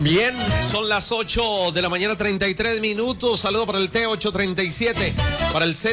Bien, son las 8 de la mañana, 33 minutos. Saludo para el T837, para el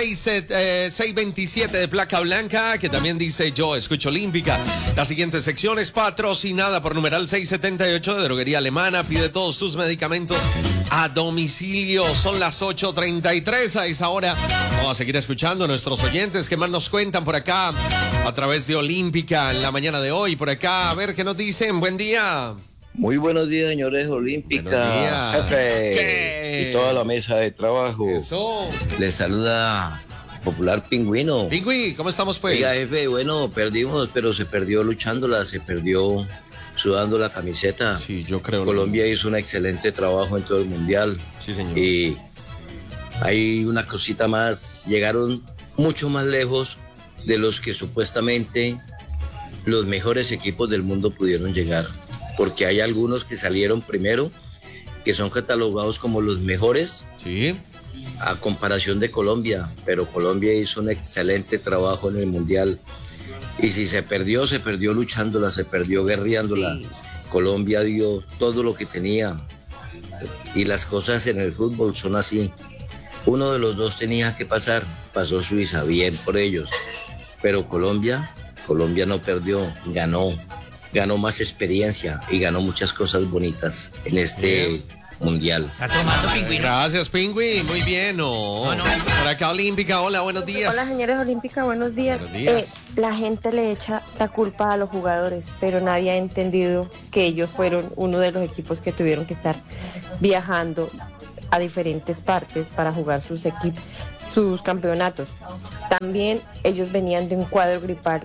Z627 de placa blanca, que también dice yo escucho Olímpica. La siguiente sección es patrocinada por numeral 678 de Droguería Alemana. Pide todos tus medicamentos a domicilio. Son las 8:33 a esa hora. Vamos a seguir escuchando a nuestros oyentes que más nos cuentan por acá a través de Olímpica en la mañana de hoy. Por acá, a ver qué nos dicen. Buen día. Muy buenos días, señores Olímpica, jefe, y toda la mesa de trabajo. Eso. Les saluda Popular Pingüino. Pingüí, ¿cómo estamos pues? Oiga, jefe, bueno, perdimos, pero se perdió luchándola, se perdió sudando la camiseta. Sí, yo creo. Colombia hizo un excelente trabajo en todo el mundial. Sí, señor. Y hay una cosita más, llegaron mucho más lejos de los que supuestamente los mejores equipos del mundo pudieron llegar. Porque hay algunos que salieron primero, que son catalogados como los mejores, sí, a comparación de Colombia, pero Colombia hizo un excelente trabajo en el Mundial, y si se perdió luchándola, se perdió guerreándola. Sí. Colombia dio todo lo que tenía, y las cosas en el fútbol son así. Uno de los dos tenía que pasar, pasó Suiza, bien por ellos, pero Colombia no perdió, ganó más experiencia y ganó muchas cosas bonitas en este mundial. Está tomando Pingüino. Gracias, Pingüí. Muy bien. Por acá, Olímpica. Hola, buenos días. Hola, señores Olímpica. Buenos días. Buenos días. La gente le echa la culpa a los jugadores, pero nadie ha entendido que ellos fueron uno de los equipos que tuvieron que estar viajando a diferentes partes para jugar sus campeonatos. También ellos venían de un cuadro gripal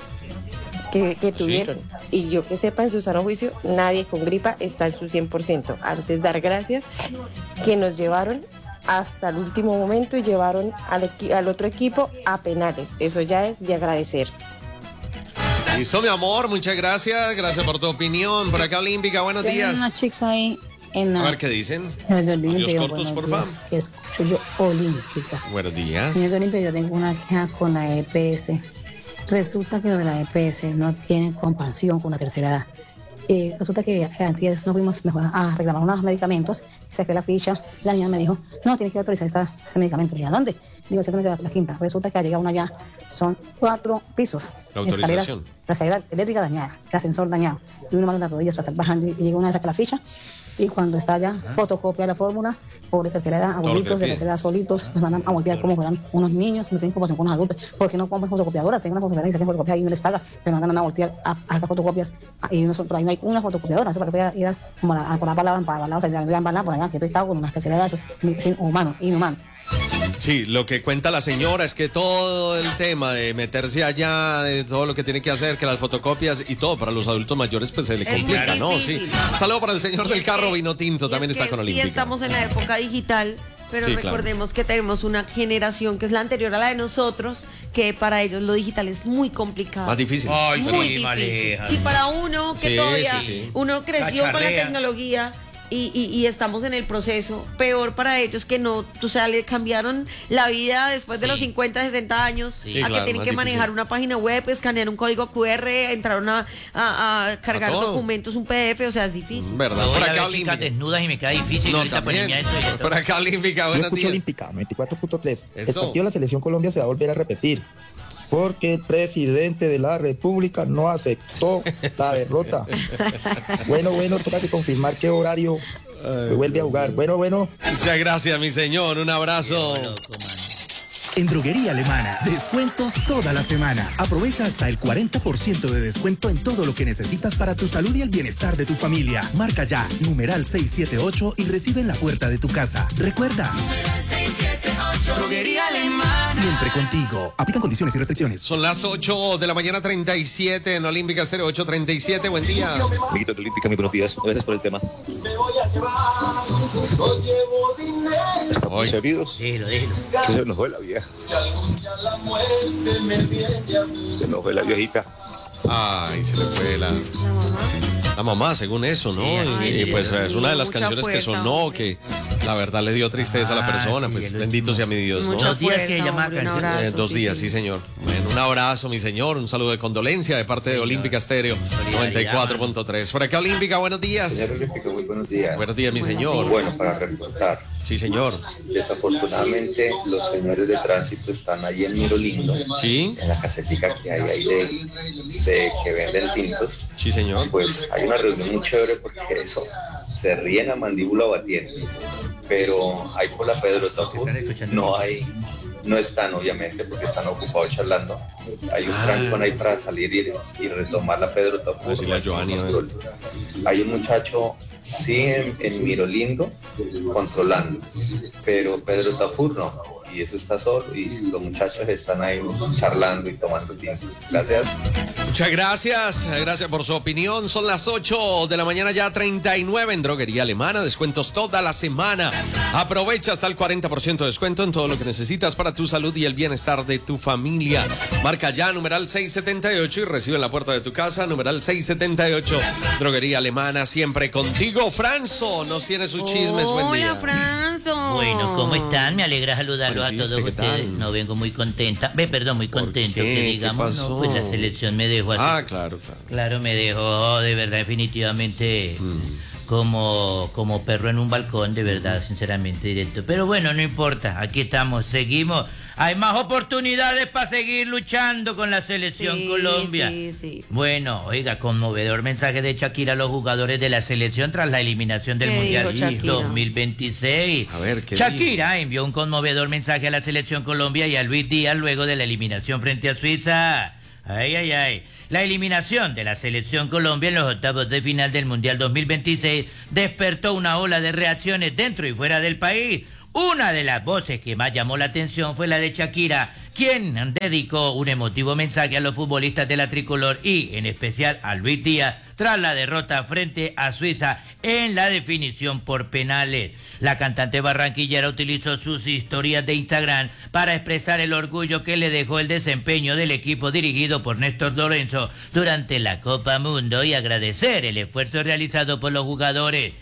que tuvieron. Sí. Y yo que sepa, en su sano juicio, nadie con gripa está en su 100%. Antes dar gracias que nos llevaron hasta el último momento y llevaron al otro equipo a penales. Eso ya es de agradecer. Listo, mi amor, muchas gracias. Gracias por tu opinión. Por acá, Olímpica, buenos días. Una chica ahí en a ver qué dicen. Dios cortos, por favor. Que escucho yo Olímpica. Buenos días. Señor Olímpica, yo tengo una queja con la EPS. Resulta que los de la EPS no tienen compasión con la tercera edad. Resulta que antes nos fuimos a reclamar unos medicamentos, saqué la ficha, la niña me dijo, no, tienes que autorizar ese medicamento. ¿Y a dónde? Digo, exactamente la quinta. Resulta que al llegar una ya son 4 pisos. La autorización. La escalera eléctrica dañada, el ascensor dañado, y una mano en las rodillas para estar bajando, y llega una vez saca la ficha, y cuando está ya, fotocopia la fórmula, por tercera edad, abuelitos de tercera edad solitos, nos mandan a voltear como fueran unos niños, no tienen compasión con los adultos, porque no compran fotocopiadoras, tengo una fotocopiadora y saquen fotocopias y no les paga, pero mandan a voltear a fotocopias, y por ahí no hay una fotocopiadora, eso para que pueda ir como a poner palabras para o sea, ya embalar por allá, que estoy estado con una tercera edad, eso es inhumano. Sí, lo que cuenta la señora es que todo el tema de meterse allá, de todo lo que tiene que hacer, que las fotocopias y todo para los adultos mayores, pues se le complica, ¿no? Sí. Saludo para el señor del carro vino tinto, también está con Olímpica. Sí, estamos en la época digital, pero sí, recordemos que tenemos una generación que es la anterior a la de nosotros, que para ellos lo digital es muy complicado. Más difícil. Ay, muy difícil. Si para uno que todavía uno creció con la tecnología y estamos en el proceso, peor para ellos que no, o sea, le cambiaron la vida después de los 50, 60 años a que tienen que manejar una página web, escanear un código QR, entrar a cargar documentos, un PDF, o sea, es difícil. ¿Verdad? Por acá chicas desnudas y me queda difícil. No, también. Por acá Olímpica, buenos días. Olímpica, 24.3. El partido de la Selección Colombia se va a volver a repetir, porque el presidente de la República no aceptó la derrota. Bueno, toca que confirmar qué horario se vuelve a jugar. Bueno. Muchas gracias, mi señor. Un abrazo. En Droguería Alemana, descuentos toda la semana. Aprovecha hasta el 40% de descuento en todo lo que necesitas para tu salud y el bienestar de tu familia. Marca ya, numeral 678 y recibe en la puerta de tu casa. Recuerda, numeral 678, Droguería Alemana. Siempre contigo. Aplican condiciones y restricciones. Son las 8 de la mañana, 37 en Olímpica 0837. Buen día. Amiguitos de Olímpica, muy buenos días. Gracias por el tema. ¿Estamos heridos? Déjelo. Que se nos fue la vieja. Se nos fue la viejita. Ay, se le fue la mamá. La mamá, según eso, ¿no? Y pues es una de las canciones que sonó, que la verdad le dio tristeza a la persona. Pues bendito sea mi Dios, ¿no? 2 días que llama canción. 2 días, sí, señor. Bueno, un abrazo, mi señor. Un saludo de condolencia de parte de Olímpica Estéreo 94.3. Por acá, Olímpica, buenos días. Señor Olímpica, muy buenos días. Buenos días, mi señor. Bueno, para reportar. Sí, señor. Desafortunadamente, los señores de tránsito están ahí en Mirolindo. Sí. En la casetica que hay ahí de que venden tintos. Sí, señor. Pues hay una reunión muy chévere porque eso, se ríen a mandíbula batiente. Pero ahí por la Pedro Tafur no están obviamente porque están ocupados charlando. Hay un trancón ahí para salir y retomar la Pedro Tafur. Hay un muchacho, sí, en Mirolindo, controlando, pero Pedro Tafur no. Y eso está solo y los muchachos están ahí charlando y tomando tintos. Gracias. Muchas gracias. Gracias por su opinión. Son las 8 de la mañana ya 39 en Droguería Alemana. Descuentos toda la semana. Aprovecha hasta el 40% de descuento en todo lo que necesitas para tu salud y el bienestar de tu familia. Marca ya numeral 678 y recibe en la puerta de tu casa numeral 678. Droguería Alemana, siempre contigo. Franzo nos tiene sus chismes. Buen día. Hola, Franzo. Bueno, ¿cómo están? Me alegra saludarlos a todos ustedes. No, vengo muy contenta. Muy contento que digamos, no, pues la selección me dejó así. Claro. Claro, me dejó de verdad definitivamente como perro en un balcón, de verdad, sinceramente directo. Pero bueno, no importa, aquí estamos, seguimos. Hay más oportunidades para seguir luchando con la selección Colombia. Sí. Bueno, oiga, conmovedor mensaje de Shakira a los jugadores de la selección tras la eliminación del Mundial 2026. A ver, ¿qué Shakira envió un conmovedor mensaje a la selección Colombia y a Luis Díaz luego de la eliminación frente a Suiza. Ay. La eliminación de la selección Colombia en los octavos de final del Mundial 2026 despertó una ola de reacciones dentro y fuera del país. Una de las voces que más llamó la atención fue la de Shakira, quien dedicó un emotivo mensaje a los futbolistas de la tricolor y, en especial, a Luis Díaz, tras la derrota frente a Suiza en la definición por penales. La cantante barranquillera utilizó sus historias de Instagram para expresar el orgullo que le dejó el desempeño del equipo dirigido por Néstor Lorenzo durante la Copa Mundo y agradecer el esfuerzo realizado por los jugadores.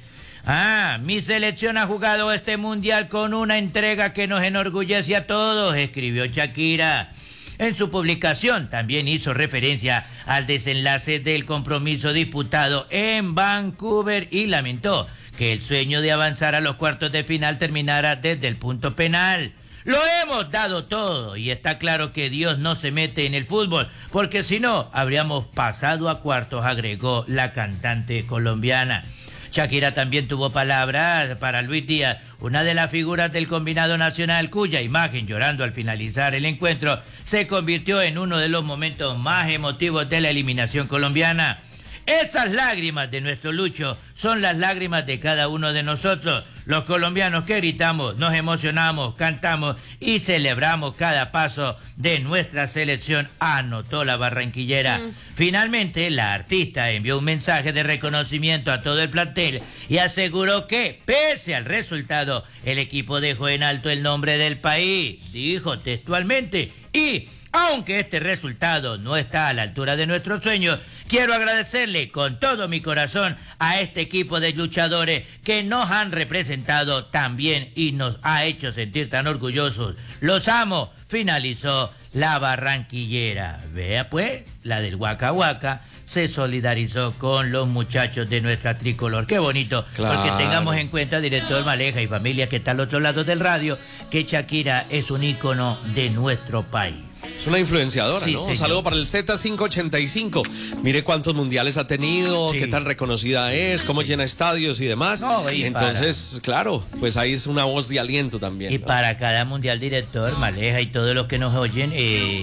Mi selección ha jugado este mundial con una entrega que nos enorgullece a todos, escribió Shakira. En su publicación también hizo referencia al desenlace del compromiso disputado en Vancouver y lamentó que el sueño de avanzar a los cuartos de final terminara desde el punto penal. Lo hemos dado todo y está claro que Dios no se mete en el fútbol, porque si no, habríamos pasado a cuartos, agregó la cantante colombiana. Shakira también tuvo palabras para Luis Díaz, una de las figuras del combinado nacional cuya imagen, llorando al finalizar el encuentro, se convirtió en uno de los momentos más emotivos de la eliminación colombiana. Esas lágrimas de nuestro Lucho son las lágrimas de cada uno de nosotros, los colombianos que gritamos, nos emocionamos, cantamos y celebramos cada paso de nuestra selección, anotó la barranquillera. Finalmente, la artista envió un mensaje de reconocimiento a todo el plantel y aseguró que, pese al resultado, el equipo dejó en alto el nombre del país, dijo textualmente, y aunque este resultado no está a la altura de nuestros sueños, quiero agradecerle con todo mi corazón a este equipo de luchadores que nos han representado tan bien y nos ha hecho sentir tan orgullosos. Los amo, finalizó la barranquillera. Vea pues, la del Waka Waka se solidarizó con los muchachos de nuestra tricolor. Qué bonito, claro. Porque tengamos en cuenta, director Maleja y familia que está al otro lado del radio, que Shakira es un ícono de nuestro país. Es una influenciadora, sí, ¿no? Señor. Un saludo para el Z585. Mire cuántos mundiales ha tenido, qué tan reconocida es, cómo llena estadios y demás. Entonces, claro, pues ahí es una voz de aliento también. Y ¿no? Para cada mundial, director Maleja y todos los que nos oyen,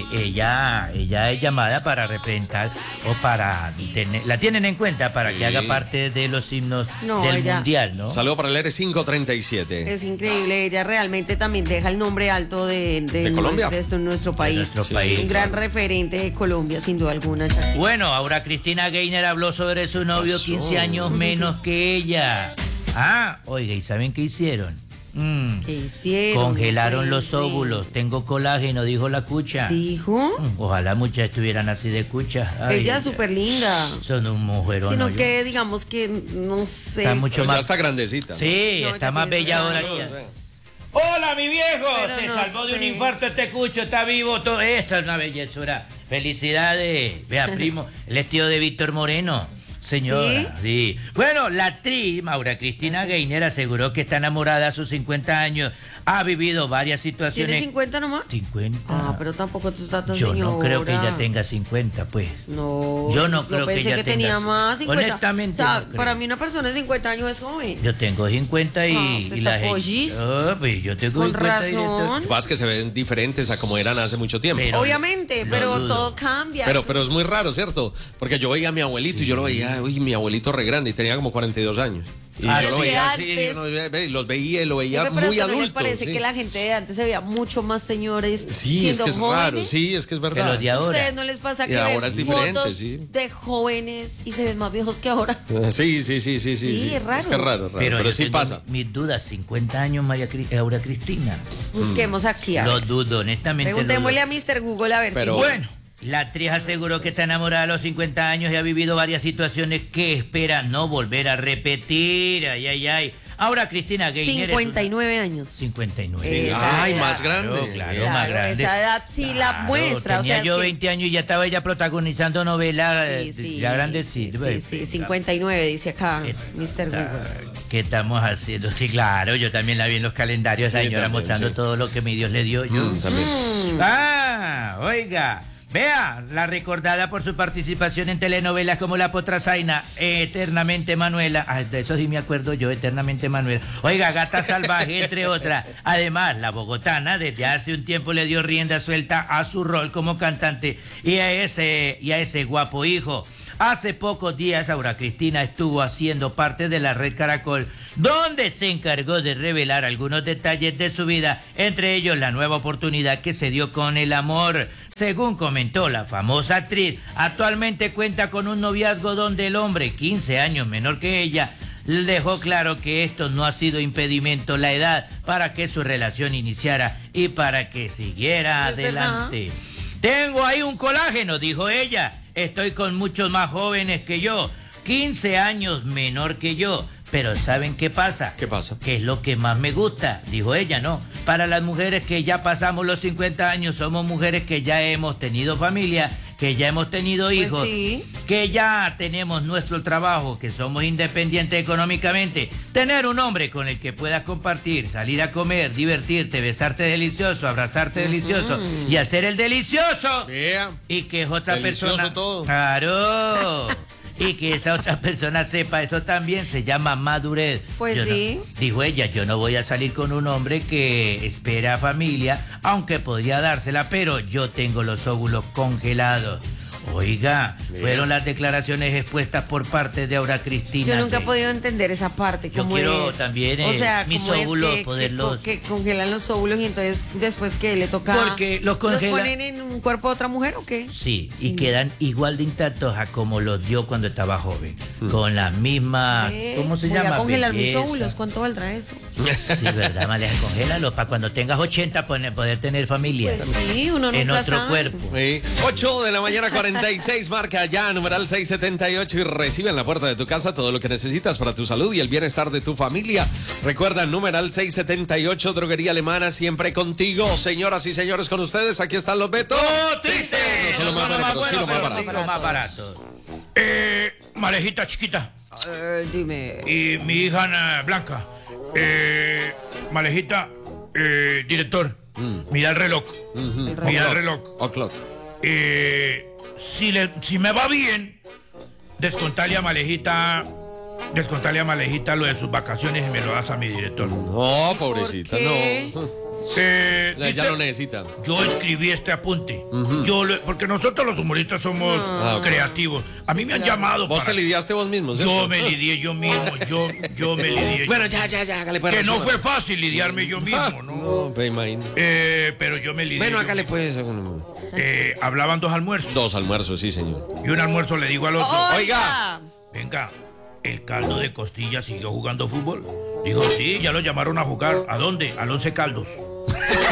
ella es llamada para representar o para la tienen en cuenta para que haga parte de los himnos del mundial, ¿no? Saludo para el R537. Es increíble, ella realmente también deja el nombre alto de Colombia, de nuestro país. Un gran referente de Colombia, sin duda alguna, Shakira. Bueno, ahora Cristina Gaynor habló sobre su novio 15 años menos que ella. Oiga, ¿y saben qué hicieron? ¿Qué hicieron? Congelaron los óvulos. Tengo colágeno, dijo la cucha. ¿Dijo? Ojalá muchas estuvieran así de cucha. Ay, ella es súper linda. Son un mujerón. Sino que, digamos que, no sé. Está mucho más... Ya está grandecita. Sí, no, está más bella ahora. Hola, mi viejo. Pero se no salvó de un infarto este cucho, está vivo. Todo. Esta es una bellezura. Felicidades. Vea, primo, él es tío de Víctor Moreno. Señora, ¿sí? Bueno, la actriz Maura Cristina Gaynor aseguró que está enamorada a sus 50 años. Ha vivido varias situaciones. ¿Tiene 50 nomás? 50. Ah, pero tampoco tú estás tan Yo señora. no creo que ella tenga 50, pues. No. Yo no creo que ella que tenga... tenía más 50. Honestamente, o sea, no para mí una persona de 50 años es joven. Yo tengo 50 y la gente... Oh, pues yo tengo Con 50 razón. Lo que pasa es que se ven diferentes a como eran hace mucho tiempo. Obviamente, pero todo cambia. Pero es muy raro, ¿cierto? Porque yo veía a mi abuelito y yo lo veía, uy, mi abuelito re grande y tenía como 42 años. Y yo lo veía así, los veía y lo veía muy adulto. Me parece que la gente de antes se veía mucho más señores. Sí, es que es raro, sí, es que es verdad. Que los de ahora. ¿A ustedes no les pasa que ahora ven es diferente, fotos de jóvenes y se ven más viejos que ahora? Sí. Sí, es raro. Es que es raro, pero sí pasa. Mis dudas, 50 años Aura Cristina. Busquemos aquí. Lo dudo, honestamente. Preguntémosle a Mr. Google a ver si... Bueno. La actriz aseguró que está enamorada a los 50 años y ha vivido varias situaciones que espera no volver a repetir. Ay. Ahora Cristina Gaynor 59 años. 59. Ay, más grande. Claro, más grande. Esa edad sí la muestra. Tenía o sea, yo 20 años y ya estaba ella protagonizando novelas. Ya grandecita. Sí, 59 dice acá Mr. Google. ¿Qué estamos haciendo? Sí, claro, yo también la vi en los calendarios, la señora mostrando todo lo que mi Dios le dio. Yo también. Oiga. Vea, la recordada por su participación en telenovelas como La Potrasaina, Eternamente Manuela. De eso sí me acuerdo yo, Eternamente Manuela. Oiga, Gata Salvaje, entre otras. Además, la bogotana desde hace un tiempo le dio rienda suelta a su rol como cantante y a ese guapo hijo. Hace pocos días Aura Cristina estuvo haciendo parte de la Red Caracol, donde se encargó de revelar algunos detalles de su vida, entre ellos la nueva oportunidad que se dio con el amor. Según comentó la famosa actriz, actualmente cuenta con un noviazgo donde el hombre, 15 años menor que ella, le dejó claro que esto no ha sido impedimento, la edad, para que su relación iniciara y para que siguiera adelante. Tengo ahí un colágeno, dijo ella. Estoy con muchos más jóvenes que yo, 15 años menor que yo. Pero ¿saben qué pasa? ¿Qué pasa? Que es lo que más me gusta, dijo ella, ¿no? Para las mujeres que ya pasamos los 50 años, somos mujeres que ya hemos tenido familia, que ya hemos tenido hijos, que ya tenemos nuestro trabajo, que somos independientes económicamente. Tener un hombre con el que puedas compartir, salir a comer, divertirte, besarte delicioso, abrazarte delicioso y hacer el delicioso. Y que es otra persona. Todo. Claro. Y que esa otra persona sepa, eso también se llama madurez. Pues sí. Dijo ella, yo no voy a salir con un hombre que espera familia, aunque podría dársela, pero yo tengo los óvulos congelados. Oiga, fueron las declaraciones expuestas por parte de Aura Cristina. Yo nunca he podido entender esa parte. Yo quiero también mis óvulos poderlos... Que congelan los óvulos y entonces después que le toca... Porque los ponen en un cuerpo de otra mujer o qué? Sí, y quedan igual de intactos a como los dio cuando estaba joven. Con la misma... ¿Cómo se llama? Voy a congelar mis óvulos. ¿Cuánto valdrá eso? Sí, ¿verdad, Maleja? Congélalos para cuando tengas 80 poder tener familia. Pues sí, uno nunca en otro sabe. cuerpo. 8 de la mañana, 46, marca ya, numeral 678 y recibe en la puerta de tu casa todo lo que necesitas para tu salud y el bienestar de tu familia. Recuerda, numeral 678, Droguería Alemana, siempre contigo. Señoras y señores, con ustedes, aquí están los Beto. Triste. No son los más baratos, sí, los más baratos. Los más baratos. Malejita chiquita. Dime. Y mi hija Blanca. Malejita, director. Mira el reloj. Mira el reloj. O'clock. Si me va bien, descontale a Malejita lo de sus vacaciones y me lo das a mi director. No, pobrecita, no. Ya lo necesitan. Yo escribí este apunte. Porque nosotros los humoristas somos creativos. A mí me han llamado. ¿Vos te lidiaste vos mismo? ¿Cierto? Yo me lidié yo mismo. Yo me lidié. Bueno, ya, hágale pues. Que no fue fácil lidiarme yo mismo, ¿no? No, me imagino. Pero yo me lidié. Bueno, hágale pues. Hablaban 2 almuerzos. 2 almuerzos, sí, señor. Y un almuerzo le digo al otro. Oiga. Venga, el caldo de costilla siguió jugando fútbol. Dijo, sí, ya lo llamaron a jugar. ¿A dónde? Al Once Caldos.